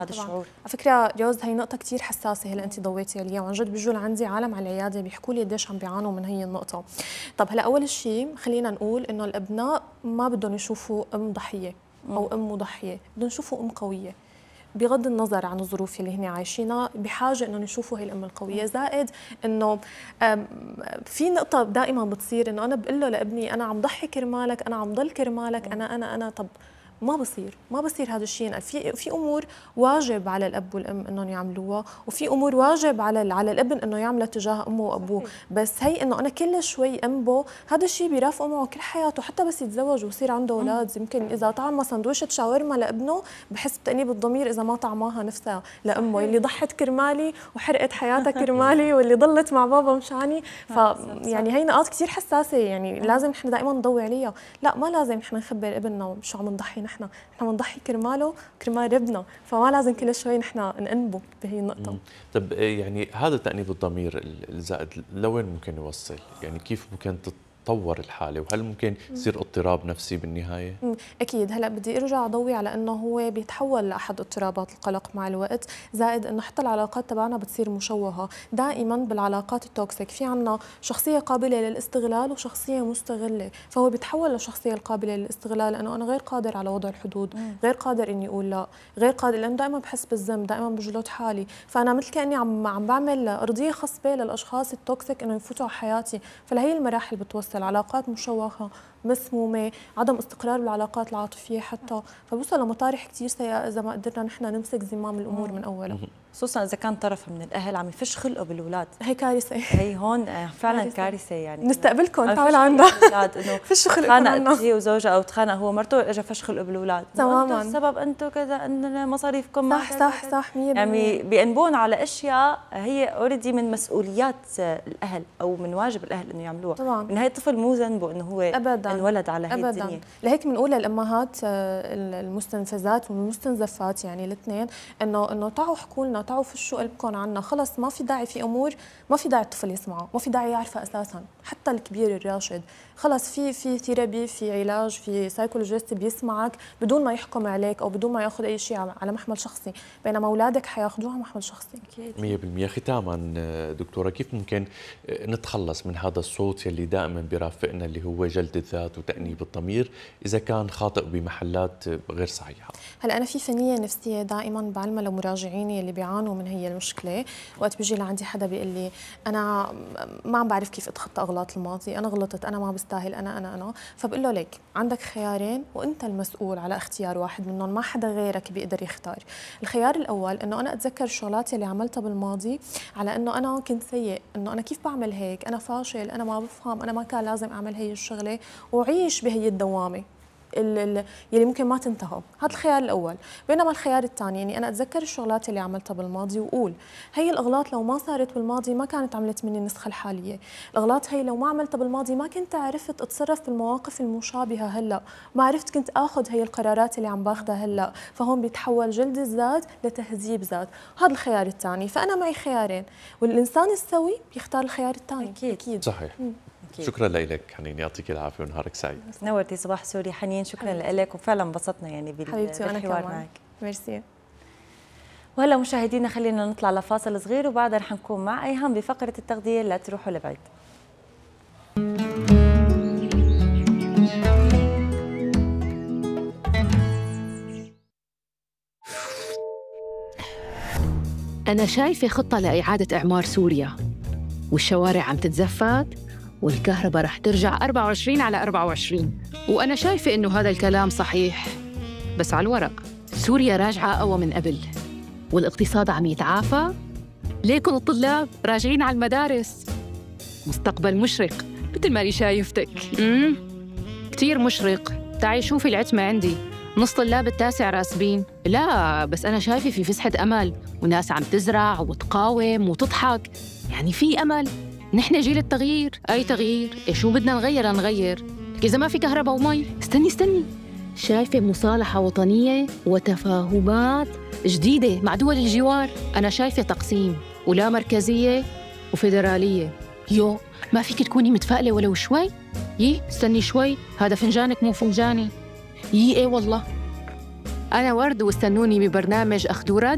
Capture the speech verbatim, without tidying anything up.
هذا الشعور. على فكره ريوز هي نقطه كثير حساسه هلا انت ضويتي عليها، وعن جد بيجوا لعندي عالم على العياده بيحكوا لي قديش عم بيعانوا من هي النقطه. طب هلا اول شيء خلينا نقول انه الابناء ما بدهم يشوفوا ام ضحيه او ام مضحيه، بدهم يشوفوا ام قويه بغض النظر عن الظروف اللي هن عايشينها، بحاجه انه يشوفوا هي الام القويه. زائد انه في نقطه دائما بتصير انه انا بقول له لابني انا عم ضحي كرمالك، انا عم ضل كرمالك، انا انا انا طب ما بصير ما بصير هذا الشيء. في في امور واجب على الاب والام انهم يعملوها، وفي امور واجب على على الابن انه يعملها تجاه امه وابوه. بس هي انه انا كل شوي انبه، هذا الشيء بيرافقه معه كل حياته، حتى بس يتزوج ويصير عنده اولاد. يمكن اذا طعم سندويشه شاورما لابنه بحس بتانيب الضمير اذا ما طعماها نفسها لامه اللي ضحت كرمالي وحرقت حياتها كرمالي واللي ضلت مع بابا مشاني. ف يعني هي نقاط كثير حساسه، يعني لازم نحن دائما نضوي عليها. لا ما لازم نحن نخبر ابننا شو عم نضحي، نحن نحن بنضحي كرماله كرمال ربنا، فما لازم كل شوي نحن ننبه بهي النقطة. طب يعني هذا تأنيب الضمير الزائد لوين ممكن يوصل؟ يعني كيف ممكن تتطور الحالة، وهل ممكن يصير اضطراب نفسي بالنهاية؟ أكيد. هلا بدي أرجع أضوي على أنه هو بيتحول لأحد اضطرابات القلق مع الوقت، زائد أنه حتى العلاقات تبعنا بتصير مشوهة. دائما بالعلاقات التوكسيك في عنا شخصية قابلة للاستغلال وشخصية مستغلة، فهو بيتحول للشخصية القابلة للاستغلال لأنه أنا غير قادر على وضع الحدود، غير قادر إني أقول لا، غير قادر، لأنه دائما بحس بالذنب، دائما بجلد حالي، فأنا مثل كأني عم عم بعمل أرضية خصبة للأشخاص التوكسيك إنه يفوتوا على حياتي. فلهي المراحل بتوصل علاقات مشوهة، مسمومه، عدم استقرار بالعلاقات العاطفيه حتى، فبوصل لمطارح كثير سيئه اذا ما قدرنا نحن نمسك زمام الامور من اولها. خصوصا اذا كان طرف من الاهل عم يفش خلقه بالاولاد، هي كارثه. هي هون فعلا كارثه. يعني نستقبلكم تعالوا عنا انه فش خلقكم عنا، هي وزوجها او تخانق هو مرته اجى فش خلقه بالاولاد تماما، السبب انتم كذا، ان مصاريفكم صح صح صح مية بالمية. يعني بينبون على اشياء هي اوريدي من مسؤوليات الاهل او من واجب الاهل انه يعملوها. طبعا بالنهايه الطفل مو ذنبه انه هو أبداً. انولد على هي أبداً. الدنيا. لهيك بنقول للامهات المستنفذات والمستنزفات يعني الاثنين انه انه تعوا احكوا لنا، تعوا فشوا قلبكم عنا، خلص ما في داعي، في امور ما في داعي الطفل يسمعها، ما في داعي يعرفها اساسا، حتى الكبير الراشد خلص في في ثيرابي، في علاج، في سايكولوجيست بيسمعك بدون ما يحكم عليك او بدون ما ياخذ اي شيء على محمل شخصي، بينما اولادك حياخذوها محمل شخصي. مية بالمية. ختاما دكتوره، كيف ممكن نتخلص من هذا الصوت يلي دائما بيرافقنا اللي هو جلد الذات وتأنيب الضمير اذا كان خاطئ بمحلات غير صحيحه؟ هلا انا في فنيه نفسيه دائما بعلمها لمراجعيني اللي بيعانوا من هي المشكله. وقت بيجي لعندي حدا بيقول لي انا ما عم بعرف كيف اتخطى اغلاط الماضي، انا غلطت، انا ما بستاهل، انا انا انا فبقول له ليك عندك خيارين وانت المسؤول على اختيار واحد منهم، ما حدا غيرك بيقدر يختار. الخيار الاول انه انا اتذكر الشغلات اللي عملتها بالماضي على انه انا كنت سيء، انه انا كيف بعمل هيك، انا فاشل، انا ما بفهم، انا ما كان لازم اعمل هي الشغله، وعيش بهي الدوامه يلي ممكن ما تنتهى. هذا الخيار الاول. بينما الخيار الثاني يعني انا اتذكر الشغلات اللي عملتها بالماضي واقول هي الاغلاط لو ما صارت بالماضي ما كانت عملت مني النسخه الحاليه، الاغلاط هي لو ما عملتها بالماضي ما كنت عرفت اتصرف بالمواقف المشابهه هلا، ما عرفت كنت اخذ هي القرارات اللي عم باخذها هلا، فهون بيتحول جلد الذات لتهذيب ذات. هذا الخيار الثاني. فانا معي خيارين والانسان السوي بيختار الخيار الثاني. اكيد اكيد صحيح. م. شكرا لك حنين، يعطيك العافيه ونهارك سعيد. نورتي صباح سوري حنين، شكرا لك وفعلا انبسطنا يعني بالحوار معك. ميرسي. وهلا مشاهدينا خلينا نطلع لفاصل صغير وبعدها رح نكون مع ايهام بفقره التغذيه، لا تروحوا لبعيد. أنا شايفة خطة لإعادة إعمار سوريا، والشوارع عم تتزفت والكهرباء رح ترجع أربعة وعشرين على أربعة وعشرين، وأنا شايفة إنه هذا الكلام صحيح، بس على الورق سوريا راجعة أقوى من قبل والاقتصاد عم يتعافى. ليكن الطلاب راجعين على المدارس، مستقبل مشرق مثل ما أنا شايفتك. امم كتير مشرق. تعي شوفي العتمة عندي، نص طلاب التاسع راسبين. لا بس أنا شايفة في فسحة أمل وناس عم تزرع وتقاوم وتضحك، يعني في أمل. نحن جيل التغيير. أي تغيير؟ إيه شو بدنا نغير نغير إذا ما في كهرباء ومي؟ استني استني شايفة مصالحة وطنية وتفاهمات جديدة مع دول الجوار. أنا شايفة تقسيم ولا مركزية وفيدرالية. يو ما فيك تكوني متفائلة ولو شوي؟ يي استني شوي، هذا فنجانك مو فنجاني. يي ايه والله. أنا ورد واستنوني ببرنامج أخدورة